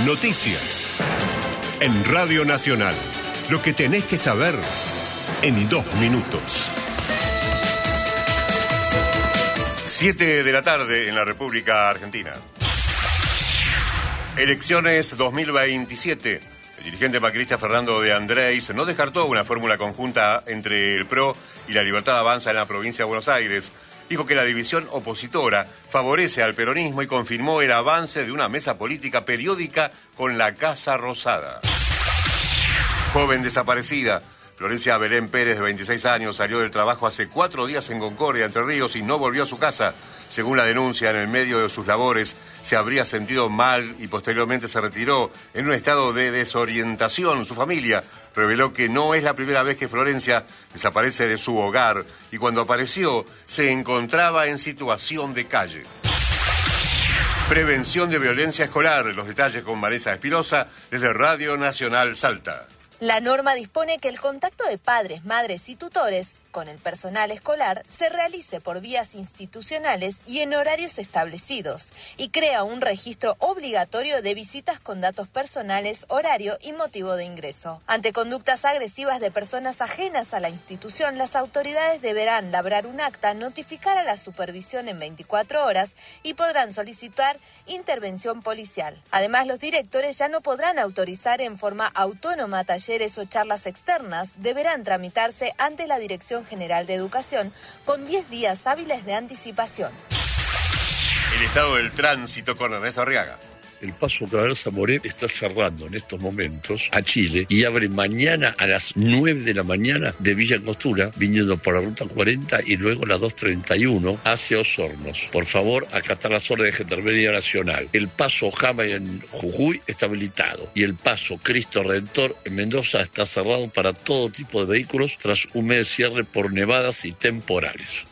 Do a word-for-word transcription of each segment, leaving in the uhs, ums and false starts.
Noticias. En Radio Nacional. Lo que tenés que saber en dos minutos. Siete de la tarde en la República Argentina. Elecciones dos mil veintisiete. El dirigente macrista Fernando de Andrés no descartó una fórmula conjunta entre el P R O y la Libertad Avanza en la provincia de Buenos Aires. Dijo que la división opositora favorece al peronismo y confirmó el avance de una mesa política periódica con la Casa Rosada. Joven desaparecida. Florencia Belén Pérez, de veintiséis años, salió del trabajo hace cuatro días en Concordia, Entre Ríos, y no volvió a su casa. Según la denuncia, en el medio de sus labores se habría sentido mal y posteriormente se retiró en un estado de desorientación. Su familia reveló que no es la primera vez que Florencia desaparece de su hogar y cuando apareció se encontraba en situación de calle. Prevención de violencia escolar. Los detalles con Vanessa Espirosa desde Radio Nacional Salta. La norma dispone que el contacto de padres, madres y tutores con el personal escolar se realice por vías institucionales y en horarios establecidos y crea un registro obligatorio de visitas con datos personales, horario y motivo de ingreso. Ante conductas agresivas de personas ajenas a la institución, las autoridades deberán labrar un acta, notificar a la supervisión en veinticuatro horas y podrán solicitar intervención policial. Además, los directores ya no podrán autorizar en forma autónoma talleres o charlas externas, deberán tramitarse ante la Dirección General de Educación con diez días hábiles de anticipación. El estado del tránsito con Ernesto Arriaga. El paso Traversa Moré está cerrando en estos momentos a Chile y abre mañana a las nueve de la mañana de Villa Angostura, viniendo por la ruta cuarenta y luego la doscientos treinta y uno hacia Osornos. Por favor, acatar las órdenes de Gendarmería Nacional. El paso Jama en Jujuy está habilitado y el paso Cristo Redentor en Mendoza está cerrado para todo tipo de vehículos tras un mes de cierre por nevadas y temporales.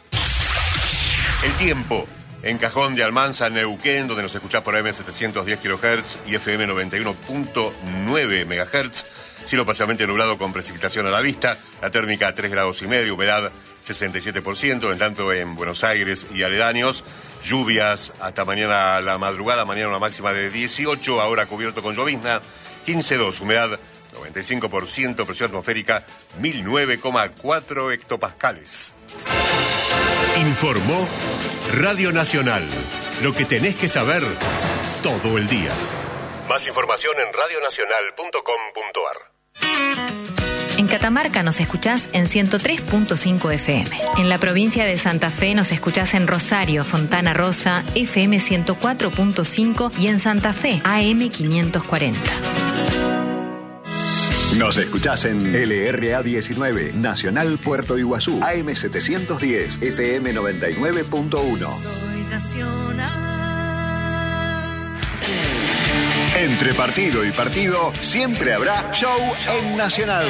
El tiempo. En Cajón de Almanza, Neuquén, donde nos escuchás por A M setecientos diez kilohertz y F M noventa y uno punto nueve megahertz. Cielo parcialmente nublado con precipitación a la vista. La térmica a tres grados y medio, humedad sesenta y siete por ciento. En tanto, en Buenos Aires y aledaños, lluvias hasta mañana a la madrugada. Mañana una máxima de dieciocho, ahora cubierto con llovizna. quince coma dos, humedad noventa y cinco por ciento, presión atmosférica mil nueve coma cuatro hectopascales. Informó Radio Nacional. Lo que tenés que saber todo el día. Más información en radio nacional punto com punto a r. En Catamarca nos escuchás en ciento tres punto cinco F M. En la provincia de Santa Fe nos escuchás en Rosario, Fontana Rosa, F M ciento cuatro punto cinco y en Santa Fe, A M quinientos cuarenta. Nos escuchás en L R A diecinueve, Nacional Puerto Iguazú, A M setecientos diez, F M noventa y nueve punto uno. Soy nacional. Entre partido y partido, siempre habrá show en Nacional.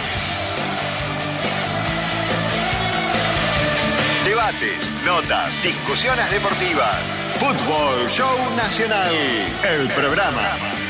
Debates, notas, discusiones deportivas. Fútbol Show Nacional. El programa